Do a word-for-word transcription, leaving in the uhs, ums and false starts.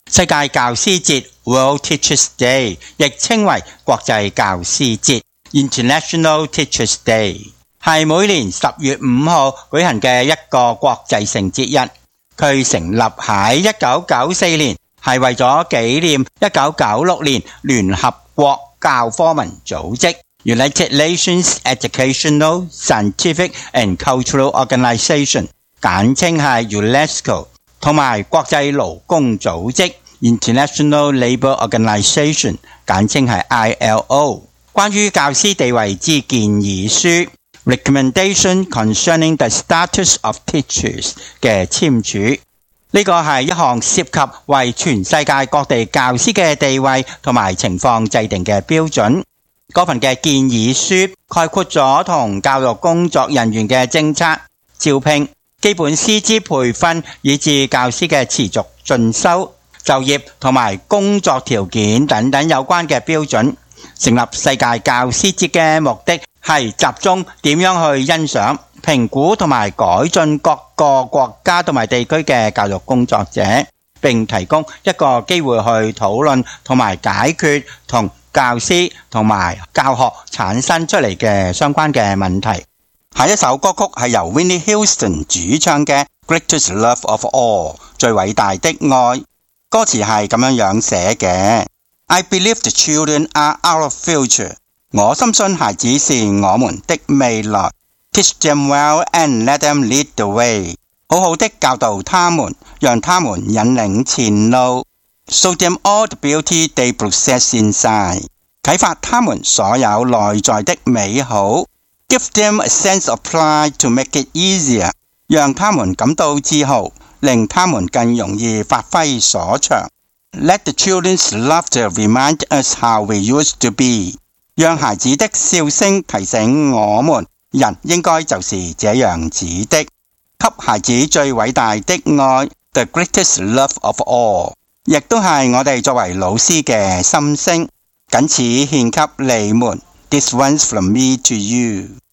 世界教師節 World Teachers Day 亦稱為國際教師節 International Teachers Day， 係每年十月五號舉行嘅一個國際性節日。佢成立喺一九九四年，係為咗紀念一九九六年聯合國教科文組織 United Nations Educational, Scientific and Cultural Organization， 簡稱係 UNESCO， 同埋國際勞工組織 International Labour Organization， 簡稱係 I L O， 關於教師地位之建議書 Recommendation Concerning the Status of Teachers 嘅簽署。呢個係一項涉及為全世界各地教師嘅地位同埋情況制定嘅標準。嗰份嘅建議書概括咗同教育工作人員嘅政策、招聘、基本師資培訓以至教師嘅持續進修、就業同埋工作條件等等有關嘅標準。成立世界教師節嘅目的係集中點樣去欣賞、評估同埋改進各個國家同埋地區嘅教育工作者，並提供一個機會去討論同埋解決同教師同埋教學產生出嚟嘅相關嘅問題。下一首歌曲係由 Whitney Houston 主唱嘅 Greatest Love of All， 最偉大的愛。歌詞係咁樣樣寫嘅 I believe the children are our future， 我深信孩子是我們的未來。Teach them well and let them lead the way， 好好的教導他們，讓他們引領前路。Show them all the beauty they possess inside， 啟發他們所有內在的美好。Give them a sense of pride to make it easier， 讓他們感到自豪，令他們更容易發揮所長。Let the children's laughter remind us how we used to be， 讓孩子的笑聲提醒我們，人應該就是這樣子的。給孩子最偉大的愛 The greatest love of all， 亦都係我哋作為老師嘅心聲，僅此獻給你們。This one's from me to you。